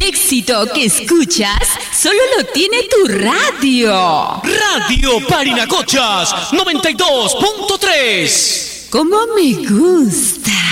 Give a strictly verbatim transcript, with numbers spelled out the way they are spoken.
Éxito que escuchas solo lo tiene tu radio. Radio Parinacochas noventa y dos punto tres. Como me gusta.